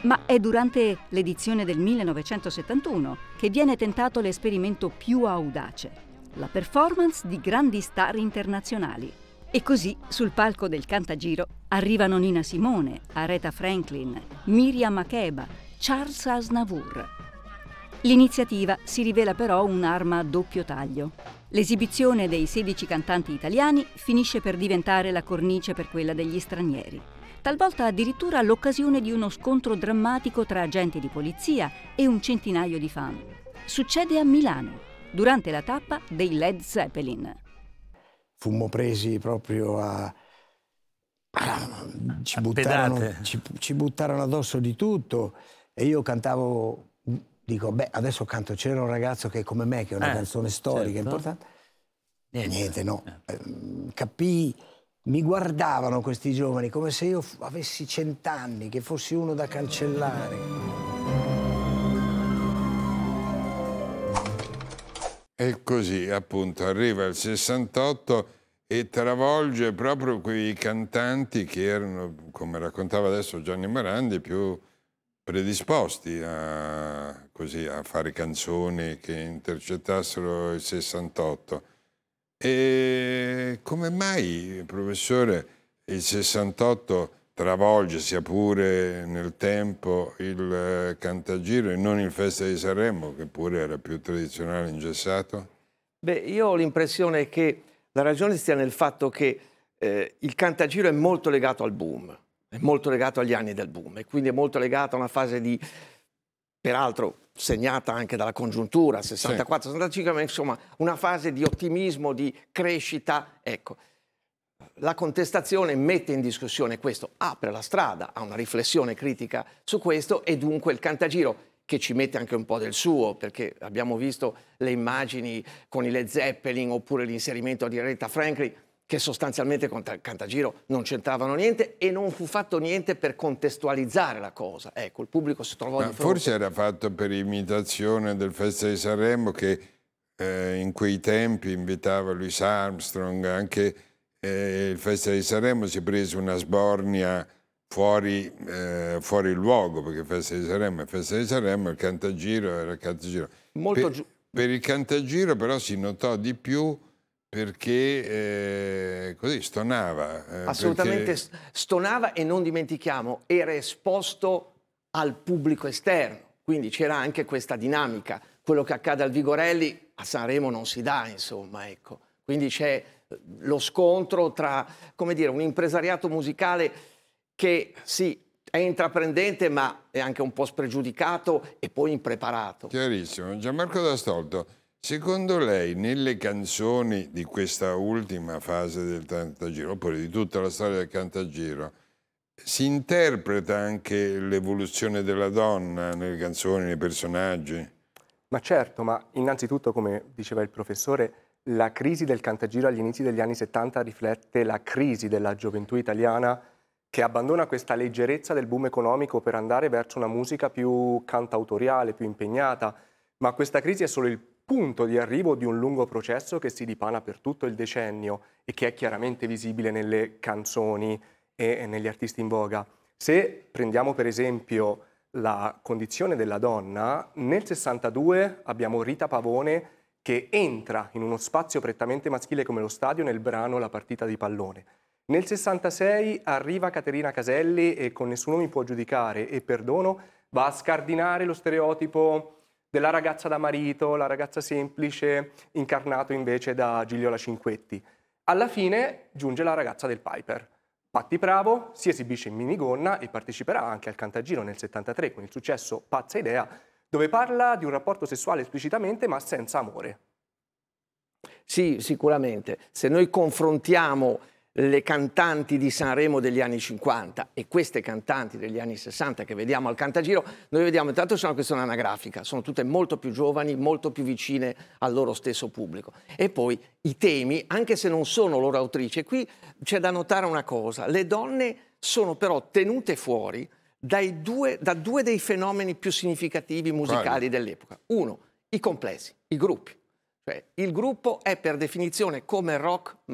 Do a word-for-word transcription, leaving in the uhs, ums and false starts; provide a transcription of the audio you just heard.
Ma è durante l'edizione del millenovecentosettantuno che viene tentato l'esperimento più audace, la performance di grandi star internazionali. E così, sul palco del Cantagiro, arrivano Nina Simone, Aretha Franklin, Miriam Makeba, Charles Aznavour. L'iniziativa si rivela però un'arma a doppio taglio. L'esibizione dei sedici cantanti italiani finisce per diventare la cornice per quella degli stranieri. Talvolta addirittura l'occasione di uno scontro drammatico tra agenti di polizia e un centinaio di fan. Succede a Milano, durante la tappa dei Led Zeppelin. Fummo presi proprio a... a ci, buttarono, ci, ci buttarono addosso di tutto e io cantavo, dico, beh, adesso canto C'era un ragazzo che è come me, che è una eh, canzone storica, certo. importante. Niente, Niente no. Eh. Capii, mi guardavano questi giovani come se io avessi cent'anni, che fossi uno da cancellare. E così, appunto, arriva il sessantotto e travolge proprio quei cantanti che erano, come raccontava adesso Gianni Morandi, più predisposti a, così, a fare canzoni che intercettassero il sessantotto. E come mai, professore, il sessantotto travolge, sia pure nel tempo, il Cantagiro e non il Festival di Sanremo, che pure era più tradizionale, ingessato? Beh, io ho l'impressione che la ragione stia nel fatto che eh, il Cantagiro è molto legato al boom, è molto legato agli anni del boom e quindi è molto legato a una fase di, peraltro segnata anche dalla congiuntura, sessantaquattro sessantacinque, ma insomma una fase di ottimismo, di crescita, ecco. La contestazione mette in discussione questo, apre la strada a una riflessione critica su questo e dunque il Cantagiro, che ci mette anche un po' del suo, perché abbiamo visto le immagini con i Led Zeppelin oppure l'inserimento di Aretha Franklin, che sostanzialmente con il Cantagiro non c'entravano niente e non fu fatto niente per contestualizzare la cosa. Ecco, il pubblico si trovò Ma di fronte. forse era fatto per imitazione del Festival di Sanremo che eh, in quei tempi invitava Louis Armstrong, anche eh, il Festival di Sanremo si prese una sbornia fuori, eh, fuori luogo, perché il Festival di Sanremo è il Festival di Sanremo, il Cantagiro era il Cantagiro. Molto per, per il Cantagiro però si notò di più perché eh, così stonava. Eh, Assolutamente perché... stonava e non dimentichiamo, era esposto al pubblico esterno, quindi c'era anche questa dinamica. Quello che accade al Vigorelli a Sanremo non si dà, insomma, ecco. Quindi c'è lo scontro tra, come dire, un impresariato musicale che sì, è intraprendente ma è anche un po' spregiudicato e poi impreparato. Chiarissimo. Gianmarco D'Astolto, secondo lei nelle canzoni di questa ultima fase del Cantagiro, oppure di tutta la storia del Cantagiro, si interpreta anche l'evoluzione della donna nelle canzoni, nei personaggi? Ma certo, ma innanzitutto, come diceva il professore, la crisi del Cantagiro agli inizi degli anni settanta riflette la crisi della gioventù italiana che abbandona questa leggerezza del boom economico per andare verso una musica più cantautoriale, più impegnata, ma questa crisi è solo il punto di arrivo di un lungo processo che si dipana per tutto il decennio e che è chiaramente visibile nelle canzoni e negli artisti in voga. Se prendiamo per esempio la condizione della donna, nel sessantadue abbiamo Rita Pavone che entra in uno spazio prettamente maschile come lo stadio nel brano La partita di pallone. Nel sessantasei arriva Caterina Caselli e Con nessuno mi può giudicare e Perdono va a scardinare lo stereotipo della ragazza da marito, la ragazza semplice, incarnato invece da Gigliola Cinquetti. Alla fine giunge la ragazza del Piper. Patti Bravo si esibisce in minigonna e parteciperà anche al Cantagiro nel settantatré con il successo Pazza Idea, dove parla di un rapporto sessuale esplicitamente ma senza amore. Sì, sicuramente. Se noi confrontiamo le cantanti di Sanremo degli anni cinquanta e queste cantanti degli anni sessanta che vediamo al Cantagiro, noi vediamo intanto c'è una questione anagrafica, sono tutte molto più giovani, molto più vicine al loro stesso pubblico. E poi i temi, anche se non sono loro autrici, e qui c'è da notare una cosa, le donne sono però tenute fuori dai due, da due dei fenomeni più significativi musicali dell'epoca. Uno, i complessi, i gruppi. Cioè, il gruppo è per definizione come il rock,